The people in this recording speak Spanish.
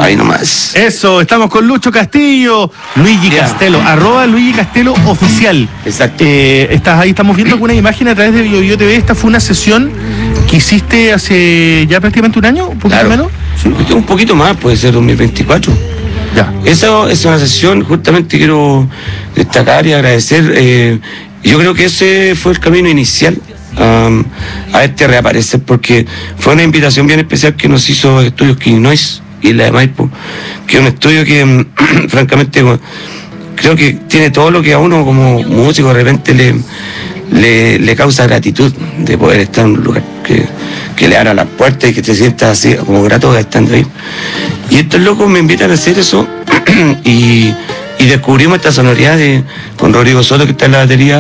Ahí nomás. Eso, estamos con Lucho Castillo, Luigi Castelo, @Luigi Castelo oficial. Exacto. Estás ahí, estamos viendo algunas imágenes a través de BioBio TV. Esta fue una sesión que hiciste hace ya prácticamente un año, un poquito menos. ¿Sí? Un poquito más, puede ser 2024. Ya. Esa es una sesión, justamente quiero destacar y agradecer. Yo creo que ese fue el camino inicial a este reaparecer, porque fue una invitación bien especial que nos hizo Estudios Quinois y la de Maipo, que es un estudio que francamente creo que tiene todo lo que a uno como músico de repente le causa gratitud de poder estar en un lugar que le abra las puertas y que te sientas así como grato estando ahí. Y estos locos me invitan a hacer eso y descubrimos esta sonoridad con Rodrigo Soto, que está en la batería,